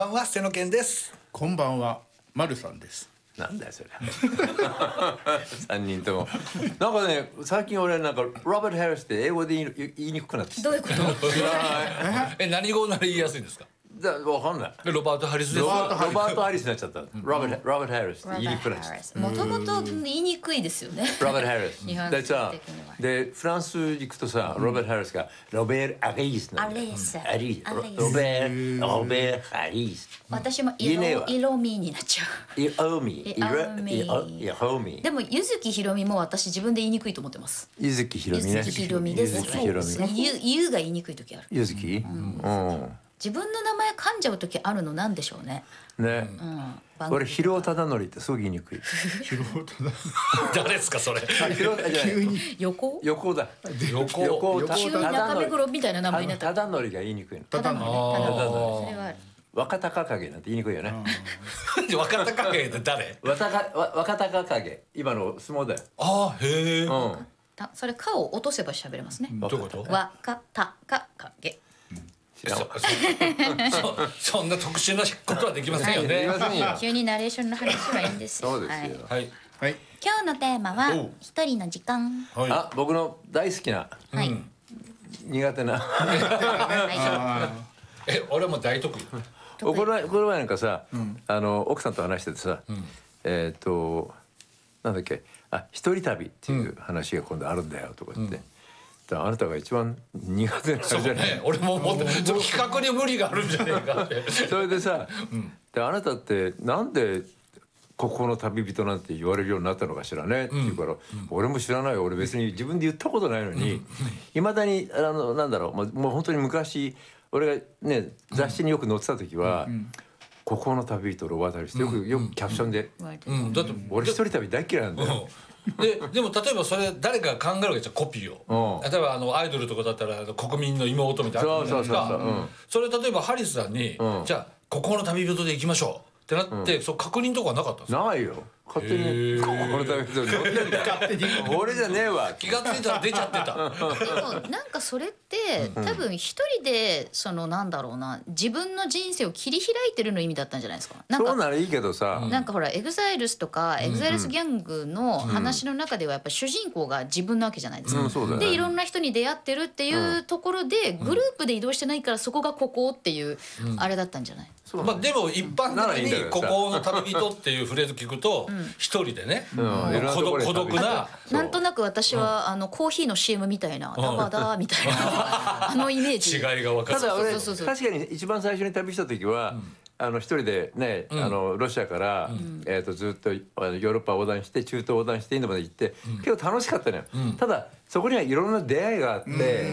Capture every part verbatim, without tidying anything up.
こんばんは、瀬野健です。 こんばんは、まるさんです。 なんだよそれ三人ともなんかね、最近俺なんかロバート・ハリスって英語で言い、言いにくくなってきた。 どういうこと？ え、何語なら言いやすいんですか？ だわかんない。 ロバート・ハリスです。 ロバート・ロバート・ハリスになっちゃった。ロバート・ロバート・ハリスって言いにくくなっちゃった。 もともと言いにくいですよね。 ロバート・ハリス日本でさ、 的にはでフランス行くとさ、ロバート・ハリスがロベール・アリースなんだよ。 アリースアリアリースロベール・ロベール・ハリース。 私も色言えねえわ色味になっちゃイオミイイオミイオイオミう。でも柚木ひろみも私自分で言いにくいと思ってます。 柚木ひろみね。 柚木ひろみです。 柚木ひろみ。 ゆゆが言いにくい時ある。 柚木？うん。 自分の名前噛んじゃう時あるのなんでしょうね。 ね。 うん。 俺広尾忠則ってすごく言いにくい。 誰ですかそれ？ 広尾じゃない横？ 横だ。 横。 横尾急に中目黒みたいな名前になった。 忠則が言いにくいの。 ただのね。ただのそれはある。 若隆景なんて言いにくいよね。 若隆景って誰？ 若かわ若隆景今の相撲だよ。 ああ、へえ。 うん。 たそれ「か」を落とせば喋れますね。 どういうこと？ 若隆景。 知らんわ。 そそんな特殊なことはできませんよね。 言いませんよ。 急にナレーションの話はいいんですよ。 そうですよ。 はいはい。 はい。 今日のテーマはおう一人の時間。 はい。 あ、僕の大好きなはい。 うん苦手な。 はえ、俺も大得意。 この前この前なんかさ、あの奥さんと話しててさ、えっとなんだっけ、あ、一人旅っていう話が今度あるんだよとか言って。あなたが一番苦手なそうじゃない。 ね。俺も思って、ちょっと比較に無理があるんじゃねえかって。 それでさ、であなたってなんでここの旅人なんて言われるようになったのかしらねって言うから、俺も知らないよ、俺別に自分で言ったことないのにいまだにあのなんだろう、もうもう本当に昔俺がね雑誌によく載ってた時は「ここの旅人ロバート・ハリス」ってよくよくキャプションでうん、だって俺一人旅大嫌いなんだよ。 ででも例えばそれ誰かが考えるわけじゃん、コピーを。 うん例えばあのアイドルとかだったらあの国民の妹みたいなのあるじゃないですか。 そうそうそうそううんそれ例えばハリスさんに、 うんじゃあここの旅人で行きましょうってなって、そう確認とかはなかったんですか？ ないよ、勝手へーに「ここの旅人」乗ってんだよ。俺じゃねえわ。 気がついたら出ちゃってた。 でもなんかそれって多分一人でそのなんだろうな、自分の人生を切り開いてるの意味だったんじゃないですか。なんかそうならいいけどさ、 なんかほらエグザイルスとかエグザイルスギャングの話の中ではやっぱ主人公が自分なわけじゃないですか。 うんそうだよねでいろんな人に出会ってるっていうところでグループで移動してないからそこがここっていうあれだったんじゃない？ そうまあでも一般ならいい的に「 んだけどさここの旅人」っていうフレーズ聞くと一人でね、 うんいろんな孤ところ独孤で旅独な。 そうなんとなく私はあのコーヒーの シーエム みたいなダバダみたいなあのイメージ。 違いが分かる。 ただ俺そうそうそうそう確かに一番最初に旅した時は、あの一人でね、あのロシアから、えー、とずっとあのヨーロッパ横断して中東横断してインドまで行って、結構楽しかったのよ、ただそこにはいろんな出会いがあって、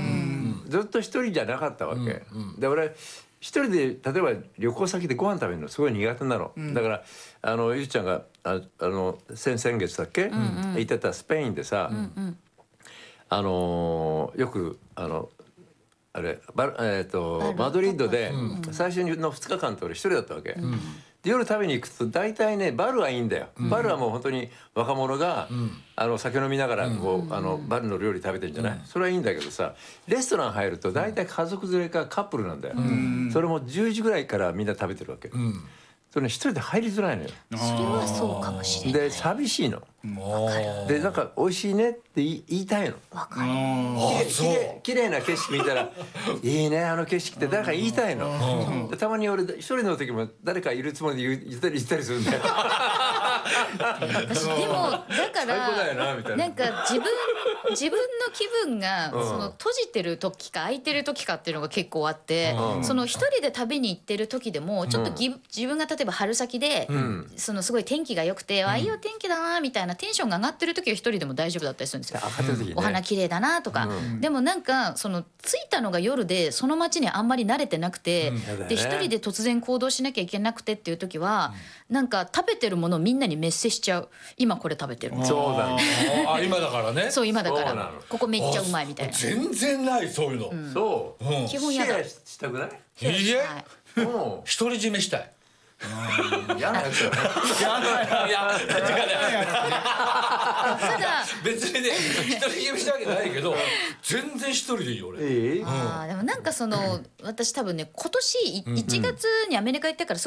ずっと一人じゃなかったわけ、で俺一人で例えば旅行先でご飯食べるのすごい苦手なの、だからあのゆうちゃんがああの先々月だっけ、行ってたスペインでさ、あのーよくあのあれバル、えー、とマドリードで最初のふつかかんって俺一人だったわけ、で夜食べに行くと大体ねバルはいいんだよ、バルはもう本当に若者が、あの酒飲みながらこう、あのバルの料理食べてんじゃない、それはいいんだけどさ、レストラン入ると大体家族連れかカップルなんだよ、それもじゅうじぐらいからみんな食べてるわけ、それね一人で入りづらいのよ。 それはそうかもしれない。 で寂しいのもうで、なんか美味しいねって言い言いたいの。 わかる。 あきそうれい綺麗な景色見たらいいねあの景色って誰か言いたいの。でたまに俺一人の時も誰かいるつもりで言う言ったり言ったりするんだよ。 私でもだか最高だよなみたいならなんか自分自分の気分がその閉じてる時か開いてる時かっていうのが結構あって、その一人で旅に行ってる時でもちょっとぎ自分が例えば春先でそのすごい天気が良くて、あいいよ天気だなみたいなテンションが上がってる時は一人でも大丈夫だったりするんですよ。 上がってる時ねお花綺麗だなとか、でもなんかその着いたのが夜でその街にあんまり慣れてなくて、で一人で突然行動しなきゃいけなくてっていう時は、なんか食べてるものをみんなにメッセしちゃう。今これ食べてる。 そうなんだ。 あ今だからね。 そう今だからそうなのここめっちゃうまいみたいな。 全然ないそういうの。 そう。 うん基本やだ。 シェアしたくない？ いいえ、 はいも独り占めしたい。 嫌なやつだね。 いや違うねただ別にね独り占めしたわけないけど全然一人でいいよ俺。 いい？ あーでもなんかその私多分ね今年いいちがつにアメリカ行ってから